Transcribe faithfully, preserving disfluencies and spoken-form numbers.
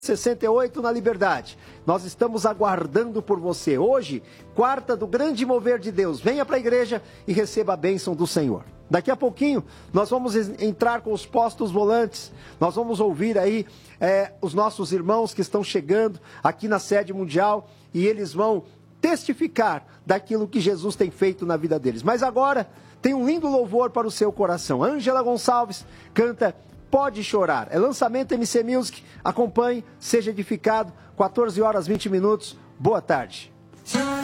sessenta e oito na Liberdade. Nós estamos aguardando por você. Hoje, quarta do grande mover de Deus. Venha para a igreja e receba a bênção do Senhor. Daqui a pouquinho, nós vamos entrar com os postos volantes. Nós vamos ouvir aí é, os nossos irmãos que estão chegando aqui na sede mundial e eles vão testificar daquilo que Jesus tem feito na vida deles. Mas agora, tem um lindo louvor para o seu coração. Ângela Gonçalves canta Pode Chorar. É lançamento M C Music. Acompanhe, seja edificado. quatorze horas e vinte minutos. Boa tarde.